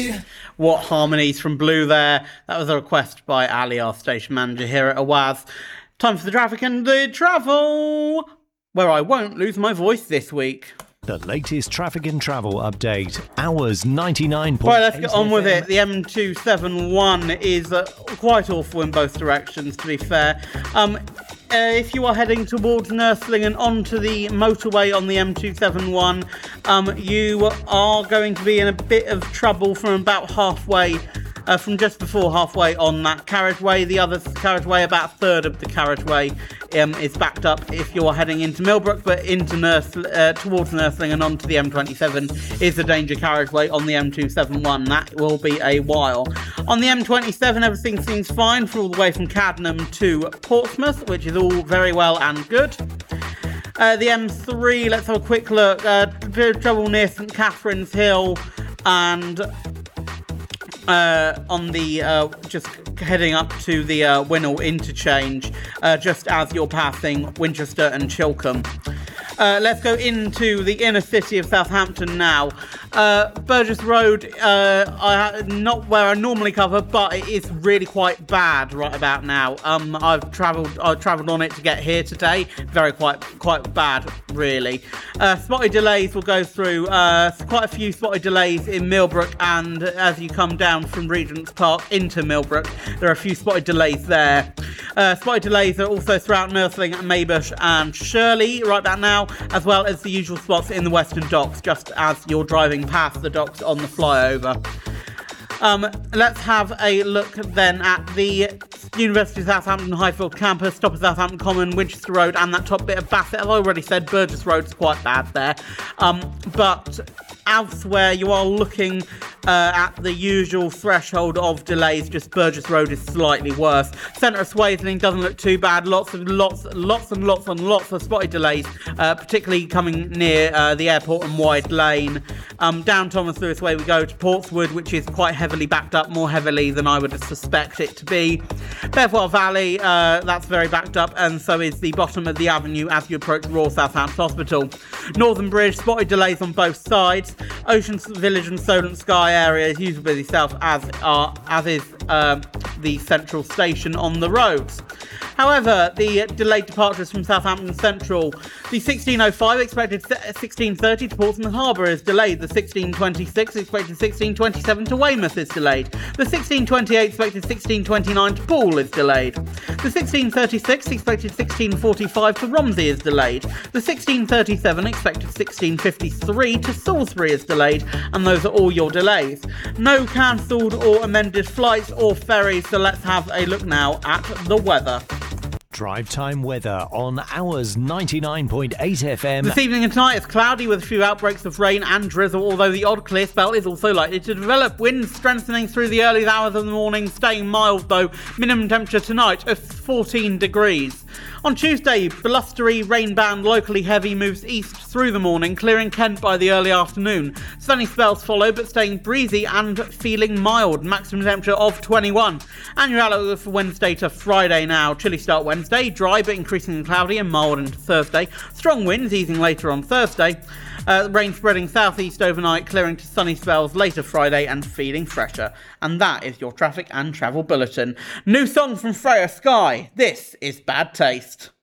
What harmonies from Blue there. That was a request by Ali, our station manager here at Awaz. Time for the traffic and the travel, where I won't lose my voice this week. The latest traffic and travel update. Hours 99.8. Right, let's get on with it. The M271 is quite awful in both directions, to be fair. If you are heading towards Nursling and onto the motorway on the M271, you are going to be in a bit of trouble from about halfway, from just before halfway on that carriageway. The other carriageway, about a third of the carriageway, is backed up if you're heading into Millbrook, but into towards Nursling and onto the M27 is the danger carriageway on the M271. That will be a while. On the M27, everything seems fine for all the way from Cadnam to Portsmouth, which is all very well and good. The M3, let's have a quick look. Bit of trouble near St Catherine's Hill and on the just heading up to the Winnall interchange, just as you're passing Winchester and Chilcombe. Let's go into the inner city of Southampton now. Burgess Road, not where I normally cover, but it is really quite bad right about now. I've travelled on it to get here today. Quite bad, really. Spotty delays will go through. Quite a few spotty delays in Millbrook, and as you come down from Regent's Park into Millbrook, there are a few spotty delays there. Spotty delays are also throughout Nursling, Maybush and Shirley right about now, as well as the usual spots in the Western Docks, just as you're driving past the docks on the flyover. Let's have a look then at the University of Southampton Highfield campus, top of Southampton Common, Winchester Road, and that top bit of Bassett. As I already said, Burgess Road's quite bad there. But elsewhere, you are looking at the usual threshold of delays. Just Burgess Road is slightly worse. Centre of Swainsling doesn't look too bad. Lots of spotty delays, particularly coming near the airport and Wide Lane. Down Thomas Lewis Way we go to Portswood, which is quite heavily backed up, more heavily than I would suspect it to be. Belvoir Valley, that's very backed up, and so is the bottom of the avenue as you approach Royal Southampton Hospital. Northern Bridge, spotted delays on both sides. Ocean Village and Solent Sky area is usually busy south, as is the central station on the roads. However, the delayed departures from Southampton Central, the 1605 expected 1630 to Portsmouth Harbour is delayed. The 1626 expected 1627 to Weymouth is delayed. The 1628 expected 1629 to Poole is delayed. The 1636 expected 1645 to Romsey is delayed. The 1637 expected 1653 to Salisbury is delayed, and those are all your delays. No cancelled or amended flights or ferries, so let's have a look now at the weather. Drive time weather on Hours 99.8 FM. This evening and tonight it's cloudy with a few outbreaks of rain and drizzle, although the odd clear spell is also likely to develop. Winds strengthening through the early hours of the morning, staying mild though. Minimum temperature tonight of 14 degrees. On Tuesday, blustery, rain-bound, locally heavy moves east through the morning, clearing Kent by the early afternoon. Sunny spells follow, but staying breezy and feeling mild. Maximum temperature of 21. Annual outlook for Wednesday to Friday now. Chilly start Wednesday, dry but increasingly cloudy and mild into Thursday. Strong winds easing later on Thursday. Rain spreading southeast overnight, clearing to sunny spells later Friday and feeling fresher. And that is your traffic and travel bulletin. New song from Freya Sky. This is Bad Taste.